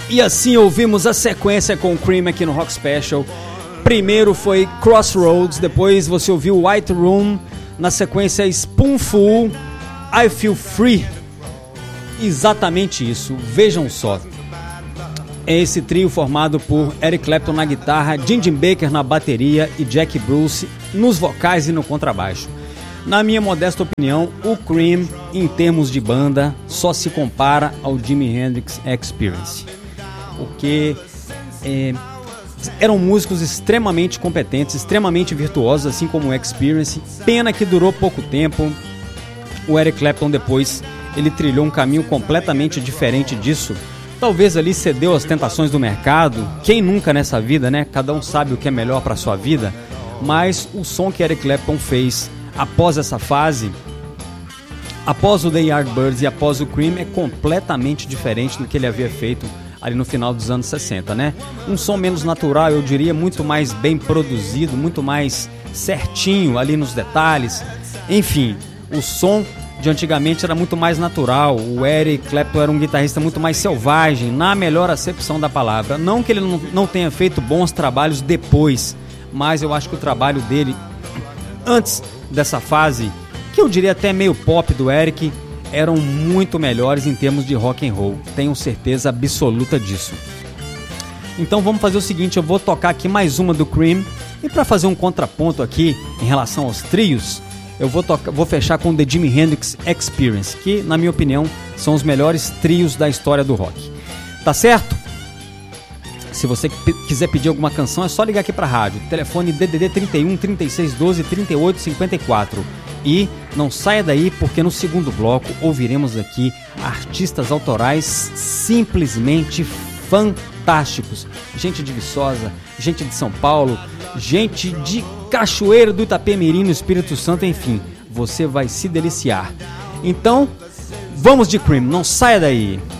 E assim ouvimos a sequência com o Cream aqui no Rock Special. Primeiro foi Crossroads, depois você ouviu White Room, na sequência Spoonful, I Feel Free. Exatamente isso, vejam só. É esse trio formado por Eric Clapton na guitarra, Jim Baker na bateria e Jack Bruce nos vocais e no contrabaixo. Na minha modesta opinião, o Cream, em termos de banda, só se compara ao Jimi Hendrix Experience. Porque eram músicos extremamente competentes, extremamente virtuosos, assim como o Experience. Pena que durou pouco tempo. O Eric Clapton depois, ele trilhou um caminho completamente diferente disso. Talvez ali cedeu às tentações do mercado. Quem nunca nessa vida, né? Cada um sabe o que é melhor para sua vida. Mas o som que Eric Clapton fez após essa fase, após o The Yardbirds e após o Cream, é completamente diferente do que ele havia feito ali no final dos anos 60, né? Um som menos natural, eu diria, muito mais bem produzido, muito mais certinho ali nos detalhes. Enfim, o som de antigamente era muito mais natural. O Eric Clapton era um guitarrista muito mais selvagem, na melhor acepção da palavra. Não que ele não tenha feito bons trabalhos depois, mas eu acho que o trabalho dele antes dessa fase, que eu diria até meio pop do Eric, eram muito melhores em termos de rock and roll. Tenho certeza absoluta disso. Então vamos fazer o seguinte, eu vou tocar aqui mais uma do Cream, e para fazer um contraponto aqui em relação aos trios, eu vou fechar com The Jimi Hendrix Experience, que na minha opinião são os melhores trios da história do rock. Tá certo? Se você quiser pedir alguma canção, é só ligar aqui para a rádio. Telefone DDD 31 36 12 38 54. E não saia daí, porque no segundo bloco ouviremos aqui artistas autorais simplesmente fantásticos. Gente de Viçosa, gente de São Paulo, gente de Cachoeiro do Itapemirim, no Espírito Santo, enfim, você vai se deliciar. Então, vamos de Cream, não saia daí.